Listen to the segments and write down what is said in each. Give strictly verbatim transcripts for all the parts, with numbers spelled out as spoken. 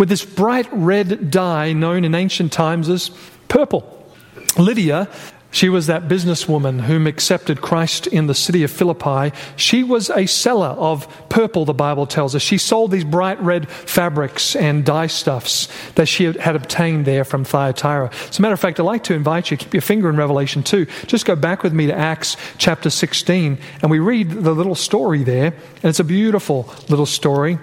with this bright red dye known in ancient times as purple. Lydia, she was that businesswoman whom accepted Christ in the city of Philippi. She was a seller of purple, the Bible tells us. She sold these bright red fabrics and dye stuffs that she had obtained there from Thyatira. As a matter of fact, I'd like to invite you, keep your finger in Revelation two. Just go back with me to Acts chapter sixteen, and we read the little story there, and it's a beautiful little story.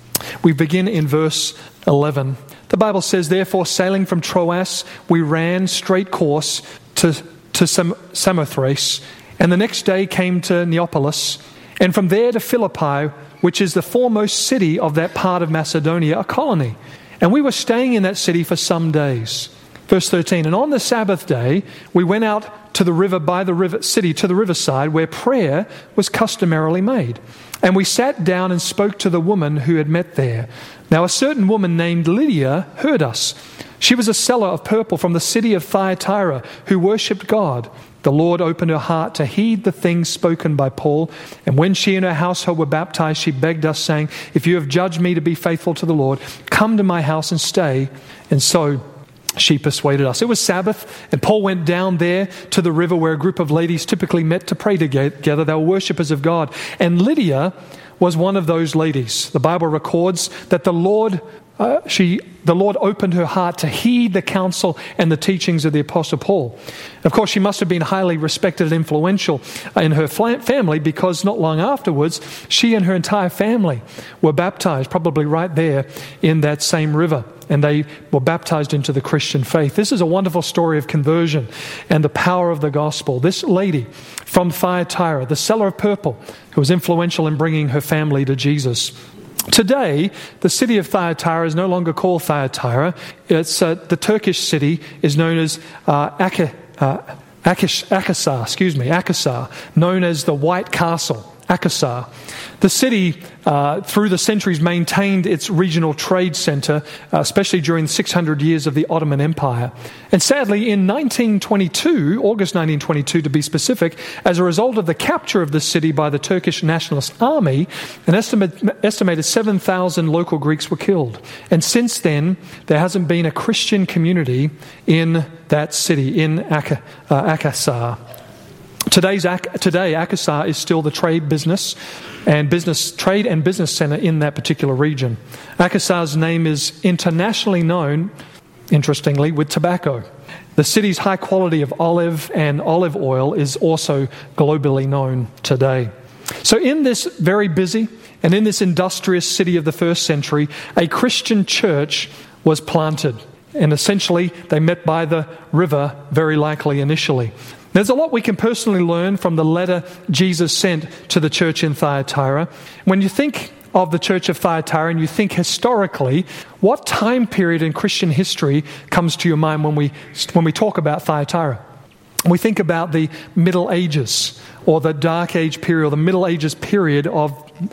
We begin in verse eleven. The Bible says, "Therefore, sailing from Troas, we ran straight course to to Sam- Samothrace, and the next day came to Neapolis, and from there to Philippi, which is the foremost city of that part of Macedonia, a colony. And we were staying in that city for some days." Verse thirteen, "And on the Sabbath day, we went out to the river by the river city, to the riverside, where prayer was customarily made. And we sat down and spoke to the woman who had met there. Now a certain woman named Lydia heard us. She was a seller of purple from the city of Thyatira who worshipped God. The Lord opened her heart to heed the things spoken by Paul. And when she and her household were baptized, she begged us, saying, 'If you have judged me to be faithful to the Lord, come to my house and stay.' And so she persuaded us." It was Sabbath, and Paul went down there to the river where a group of ladies typically met to pray together. They were worshippers of God. And Lydia was one of those ladies. The Bible records that the Lord Uh, she, the Lord opened her heart to heed the counsel and the teachings of the Apostle Paul. Of course, she must have been highly respected and influential in her family, because not long afterwards, she and her entire family were baptized, probably right there in that same river. And they were baptized into the Christian faith. This is a wonderful story of conversion and the power of the gospel. This lady from Thyatira, the seller of purple, who was influential in bringing her family to Jesus. Today, the city of Thyatira is no longer called Thyatira. It's uh, the Turkish city is known as uh, Ak- uh, Akish, Akhisar, excuse me, Akhisar, known as the White Castle, Akhisar. The city, uh, through the centuries, maintained its regional trade center, uh, especially during the six hundred years of the Ottoman Empire. And sadly, in nineteen twenty-two, August nineteen twenty-two to be specific, as a result of the capture of the city by the Turkish Nationalist Army, an estimate, estimated seven thousand local Greeks were killed. And since then, there hasn't been a Christian community in that city, in Ak- uh, Akhisar. Today's today, Akhisar is still the trade business and business trade and business center in that particular region. Akhisar's name is internationally known, interestingly, with tobacco. The city's high quality of olive and olive oil is also globally known today. So in this very busy and in this industrious city of the first century, a Christian church was planted. And essentially, they met by the river, very likely initially. There's a lot we can personally learn from the letter Jesus sent to the church in Thyatira. When you think of the church of Thyatira and you think historically, what time period in Christian history comes to your mind when we when we talk about Thyatira? We think about the Middle Ages, or the Dark Age period, or the Middle Ages period of,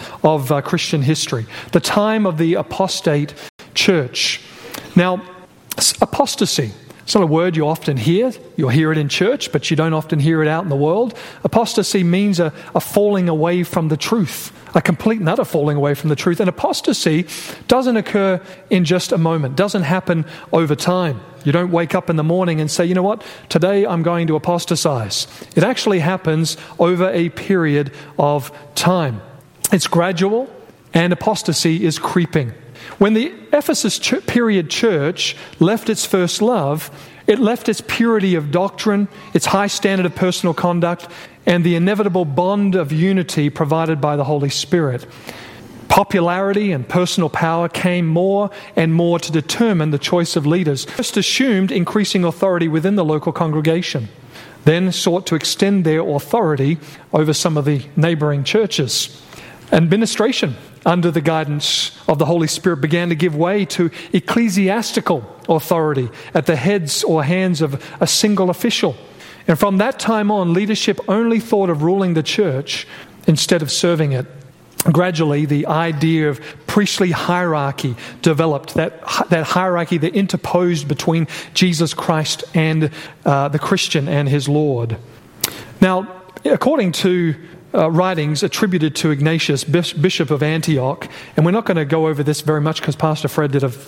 of uh, Christian history, the time of the apostate church. Now, apostasy, it's not a word you often hear. You'll hear it in church, but you don't often hear it out in the world. Apostasy means a, a falling away from the truth, a complete and utter falling away from the truth. And apostasy doesn't occur in just a moment, doesn't happen over time. You don't wake up in the morning and say, you know what, today I'm going to apostatize. It actually happens over a period of time. It's gradual, and apostasy is creeping. When the Ephesus ch- period church left its first love, it left its purity of doctrine, its high standard of personal conduct, and the inevitable bond of unity provided by the Holy Spirit. Popularity and personal power came more and more to determine the choice of leaders. First assumed increasing authority within the local congregation, then sought to extend their authority over some of the neighboring churches. Administration, under the guidance of the Holy Spirit, began to give way to ecclesiastical authority at the heads or hands of a single official. And from that time on, leadership only thought of ruling the church instead of serving it. Gradually, the idea of priestly hierarchy developed, that, that hierarchy that interposed between Jesus Christ and uh, the Christian and his Lord. Now, according to Uh, writings attributed to Ignatius, Bishop of Antioch, and we're not going to go over this very much because Pastor Fred did a